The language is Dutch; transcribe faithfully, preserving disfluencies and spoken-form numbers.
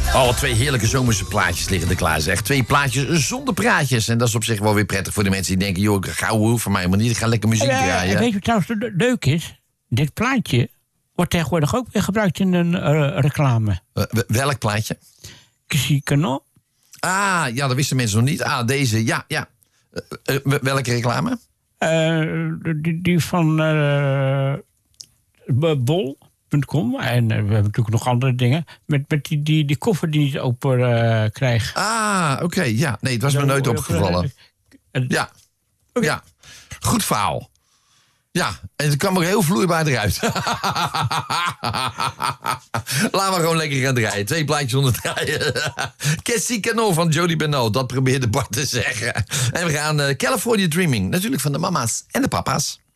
Oh, twee heerlijke zomerse plaatjes liggen er klaar, zeg. Twee plaatjes zonder praatjes. En dat is op zich wel weer prettig voor de mensen die denken... joh, ik ga hoor van mij maar niet, ik ga lekker muziek uh, draaien. Weet je trouwens wat leuk is? Dit plaatje wordt tegenwoordig ook weer gebruikt in een uh, reclame. Uh, welk plaatje? Canon. Ah, ja, dat wisten mensen nog niet. Ah, deze, ja, ja. Uh, uh, welke reclame? Uh, die, die van uh, bol punt com. En uh, we hebben natuurlijk nog andere dingen. Met, met die, die, die koffer die je open uh, krijgt. Ah, oké, okay, ja. Nee, het was me nooit opgevallen. Ja, okay. Ja. Goed verhaal. Ja, en het kwam ook heel vloeibaar eruit. Laat maar gewoon lekker gaan draaien. Twee plaatjes onder draaien. Cassie Canon van Jody Bernal. Dat probeerde Bart te zeggen. En we gaan uh, California Dreaming. Natuurlijk van de mama's en de papa's.